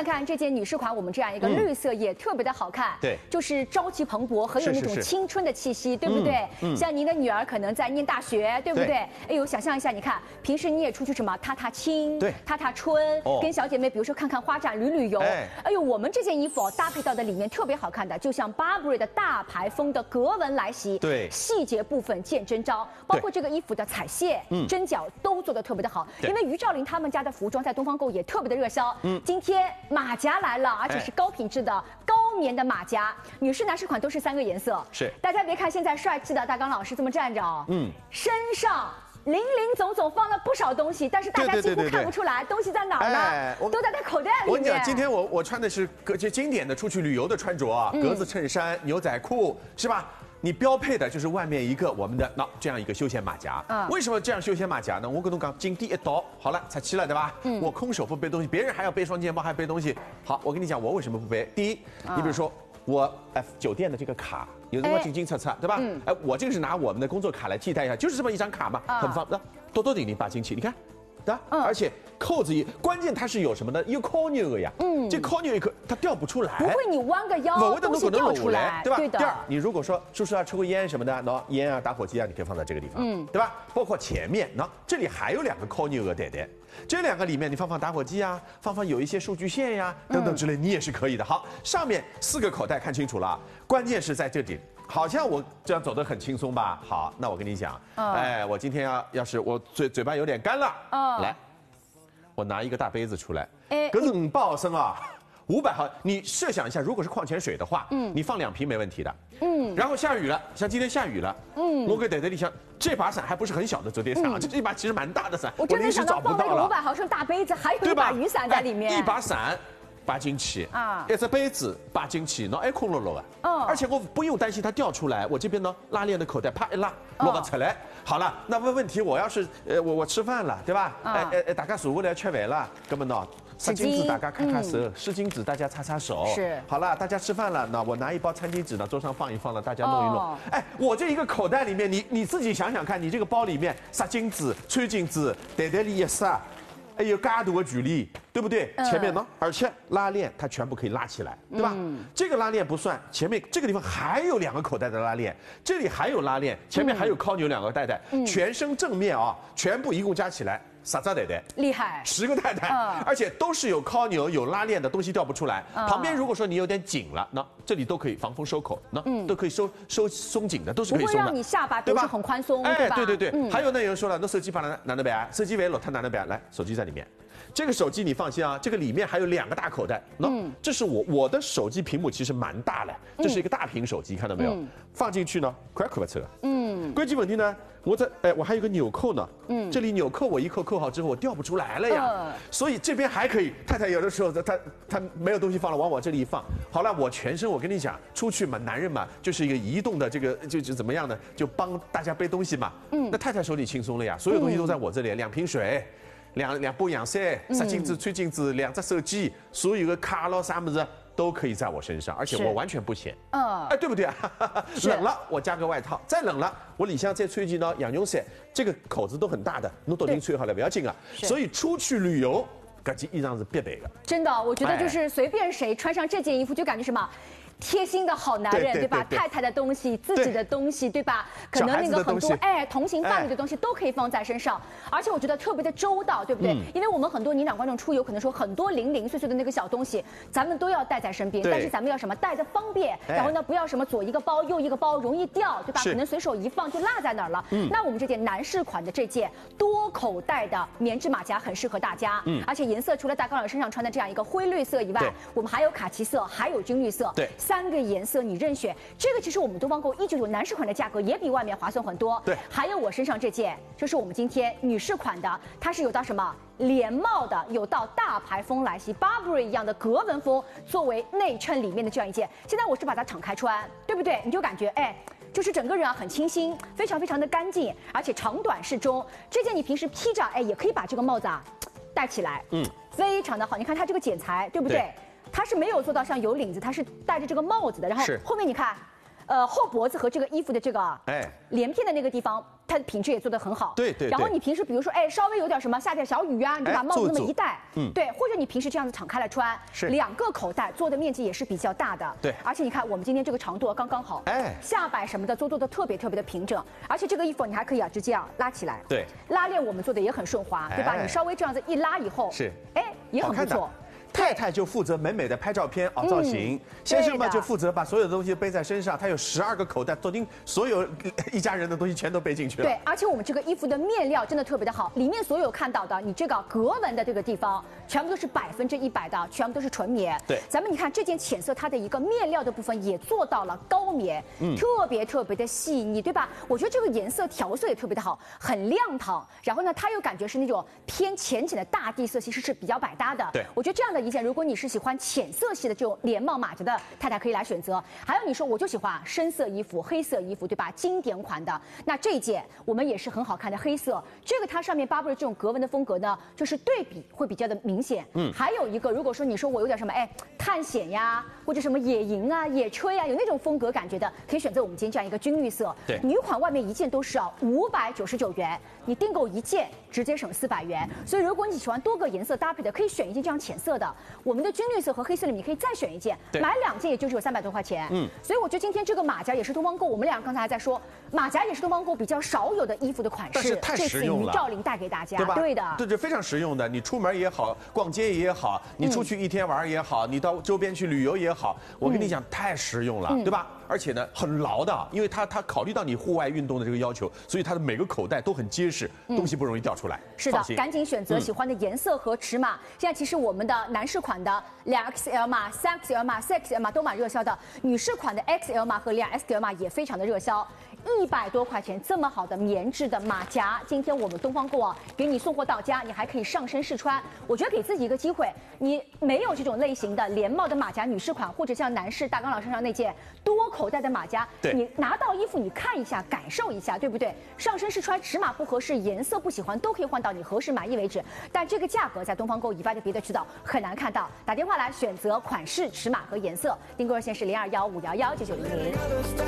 看这件女士款，我们这样一个绿色也特别的好看， 对， 就是朝气蓬勃，很有那种青春的气息，对不对？像您的女儿可能在念大学，对不对？哎呦，想象一下，你看平时你也出去什么踏踏青， 对， 踏踏春，跟小姐妹比如说看看花展、旅游，哎呦，我们这件衣服搭配到的里面特别好看的，就像 Burberry 的大牌风的格纹来袭， 对， 细节部分见真章，包括这个衣服的彩线、针脚都做得特别的好，因为于兆林他们家的服装在东方购也特别的热销。今天马甲来了，而且是高品质的高棉的马甲，女士、男士款都是3个颜色。 是，大家别看现在帅气的大刚老师这么站着哦，身上林林总总放了不少东西，但是大家几乎看不出来东西在哪儿呢？都在他口袋里面。 我跟你讲，今天我穿的是经典的出去旅游的穿着啊，格子衬衫、牛仔裤，是吧？你标配的就是外面一个我们的这样一个休闲马甲。为什么这样休闲马甲呢？我跟侬讲，金地一倒，好了，才齐了，对吧？我空手不背东西，别人还要背双肩包，还背东西。好，我跟你讲，我为什么不背？第一，你比如说我酒店的这个卡，有的我金擦，对吧？我这个是拿我们的工作卡来替代一下，就是这么一张卡嘛，很方便，多多顶顶把进去，你看。而且扣子关键它是有什么呢？有扣钮的呀。这扣钮一颗它掉不出来， 不会你弯个腰，东西掉出来， 对吧？ 对的。 第二，你如果说叔叔要抽个烟什么的，烟啊、打火机啊，你可以放在这个地方，对吧？包括前面，这里还有2个扣钮的袋袋，这2个里面你放打火机啊，放有一些数据线呀等等之类，你也是可以的。好，上面4个口袋看清楚了，关键是在这里。好像我这样走得很轻松吧？好，那我跟你讲，我今天要是我嘴巴有点干了，来，我拿一个大杯子出来，可是500毫升啊，500毫，你设想一下，如果是矿泉水的话，你放2瓶没问题的，然后下雨了，像今天下雨了，我给袋袋里想，这把伞还不是很小的折叠伞啊，这一把其实蛮大的伞， 我真没想到放那个500毫升大杯子，还有一把雨伞在里面， 一把伞。8进去啊，一只杯子8进去，还空落落的。而且我不用担心它掉出来，我这边呢拉链的口袋啪一拉，落个出来。好了，那问题我要是我吃饭了，对吧？大家坐过来吃饭了，根本呢湿巾纸大家看手，湿巾纸大家擦手。 是。 好了，大家吃饭了，那我拿一包餐巾纸呢，桌上放一放了，大家弄一弄。我这一个口袋里面，你自己想想看，你这个包里面湿巾纸、餐巾纸，袋袋里一塞。有嘎多的距离，对不对？前面呢，而且拉链它全部可以拉起来，对吧？这个拉链不算，前面这个地方还有2个口袋的拉链，这里还有拉链，前面还有扣钮2个袋袋，全身正面啊，全部一共加起来10个袋袋， 厉害 ，10个袋袋，而且都是有扣钮、有拉链的，东西掉不出来。旁边如果说你有点紧了，那这里都可以防风收口，都可以松紧的，都是可以松的， 不会让你下巴不是很宽松，对吧？ 对。还有呢，有人说了，那手机把它拿那边，手机为了它拿那边，来，手机在里面。这个手机你放心啊，这个里面还有2个大口袋。这是我的手机屏幕其实蛮大的，这是一个大屏手机，看到没有？放进去呢，快不扯。关键问题呢，我还有个纽扣呢。这里纽扣我一扣好之后，我掉不出来了呀。所以这边还可以。太太有的时候她没有东西放了，往我这里一放。好了，我全身我跟你讲，出去嘛，男人嘛，就是一个移动的这个就怎么样呢？就帮大家背东西嘛。那太太手里轻松了呀，所有东西都在我这里，2瓶水。2包阳伞、湿巾纸、吹巾纸、2只手机，所有的卡了啥么子都可以在我身上，而且我完全不嫌。对不对？冷了我加个外套，再冷了我里向再吹几呢羊绒伞，这个口子都很大的，侬都能吹好了，不要紧啊。所以出去旅游，这件衣裳是必备的。 真的，我觉得就是随便谁穿上这件衣服，就感觉什么。贴心的好男人，对吧？太太的东西、自己的东西，对吧？可能那个很多同行伴侣的东西都可以放在身上，而且我觉得特别的周到，对不对？因为我们很多年长观众出游，可能说很多零碎的那个小东西，咱们都要带在身边，但是咱们要什么带的方便，然后呢不要什么左一个包右一个包容易掉，对吧？可能随手一放就落在哪儿了。那我们这件男士款的这件多口袋的棉质马甲很适合大家，而且颜色除了大刚老师身上穿的这样一个灰绿色以外，我们还有卡其色，还有军绿色，对。3个颜色你任选，这个其实我们东方购199男士款的价格也比外面划算很多。对，还有我身上这件，就是我们今天女士款的，它是有到什么连帽的，有到大牌风来袭 Burberry 一样的格纹风作为内衬里面的这样一件。现在我是把它敞开穿，对不对？你就感觉就是整个人啊很清新，非常的干净，而且长短适中。这件你平时披着，也可以把这个帽子啊戴起来，非常的好。你看它这个剪裁，对不对？它是没有做到像有领子，它是戴着这个帽子的。然后后面你看，后脖子和这个衣服的这个连片的那个地方它的品质也做得很好。 对。 然后你平时比如说，稍微有点什么下点小雨啊，你就把帽子那么一戴，对，或者你平时这样子敞开来穿， 是 2个口袋做的面积也是比较大的。 对， 而且你看我们今天这个长度刚刚好，下摆什么的都做的特别的平整，而且这个衣服你还可以直接拉起来， 对， 拉链我们做的也很顺滑，对吧？你稍微这样子一拉以后， 是， 也很不错。 太太就负责美美的拍照片造型，先生嘛就负责把所有的东西背在身上，他有12个口袋，昨天所有一家人的东西全都背进去了。 对，而且我们这个衣服的面料真的特别的好，里面所有看到的你这个格纹的这个地方，全部都是100%的，全部都是纯棉。 对， 咱们你看这件浅色，它的一个面料的部分也做到了高棉，特别的细腻，对吧？我觉得这个颜色调色也特别的好，很亮堂。然后呢，它又感觉是那种偏浅的大地色，其实是比较百搭的。 对， 我觉得这样的一件，如果你是喜欢浅色系的这种连帽马甲的太太可以来选择。还有你说我就喜欢深色衣服、黑色衣服，对吧？经典款的，那这一件我们也是很好看的黑色。这个它上面巴布的这种格纹的风格呢，就是对比会比较的明显。还有一个，如果说你说我有点什么探险呀，或者什么野营啊、野炊啊，有那种风格感觉的，可以选择我们今天这样一个军绿色。 对， 女款外面一件都是599元，你订购一件直接省400元。所以如果你喜欢多个颜色搭配的，可以选一件这样浅色的。我们的军绿色和黑色里面你可以再选一件，买2件也就只有300多块钱。所以我觉得今天这个马甲也是东方购，我们俩刚才还在说，马甲也是东方购比较少有的衣服的款式， 但是太实用了。 这次于兆麟带给大家， 对吧？ 对的， 对，这非常实用的。你出门也好，逛街也好，你出去一天玩也好，你到周边去旅游也好，我跟你讲太实用了，对吧？而且呢很牢的，因为它考虑到你户外运动的这个要求，所以它的每个口袋都很结实，东西不容易掉出来。 是的，赶紧选择喜欢的颜色和尺码。现在其实我们的男士款的2XL 码、3XL 码、4XL 码都蛮热销的，女士款的 XL 码和2XL 码也非常的热销。100多块钱这么好的棉质的马甲，今天我们东方购给你送货到家，你还可以上身试穿。我觉得给自己一个机会，你没有这种类型的连帽的马甲女士款，或者像男士大刚老身上那件多口袋的马甲，你拿到衣服你看一下，感受一下，对不对？上身试穿，尺码不合适，颜色不喜欢，都可以换到你合适满意为止。但这个价格在东方购以外的别的渠道很难看到。打电话来选择款式、尺码和颜色，订购热线是0215119900。